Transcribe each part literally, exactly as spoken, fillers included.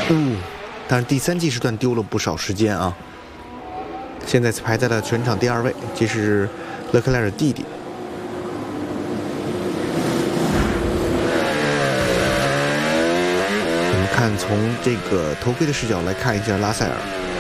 哦，但是第三计时段丢了不少时间啊。现在排在了全场第二位，这是勒克莱尔弟弟。我们看从这个头盔的视角来看一下拉塞尔。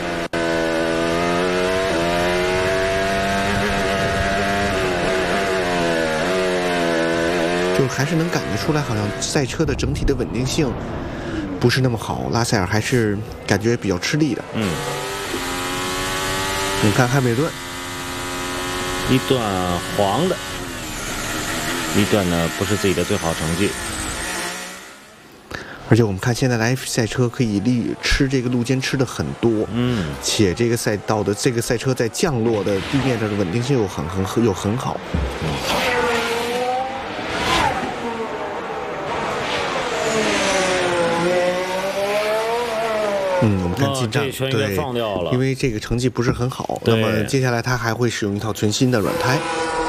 就还是能感觉出来，好像赛车的整体的稳定性不是那么好，拉塞尔还是感觉比较吃力的。 嗯， 你看汉密尔顿， 一段黄的，一段呢不是自己的最好成绩。 而且我们看现在的 F 赛车可以利吃这个路肩吃的很多， 嗯， 且这个赛道的这个赛车在降落的地面上的稳定性又很很又很好。嗯嗯，我们看进站， 哦、对，放掉了， 因为这个成绩不是很好。那么接下来他还会使用一套全新的软胎。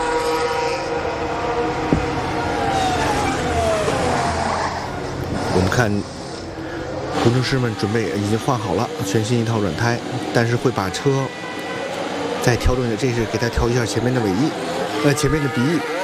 我们看工程师们准备已经换好了全新一套软胎，但是会把车再调整，这是给他调一下前面的尾翼，呃，前面的鼻翼。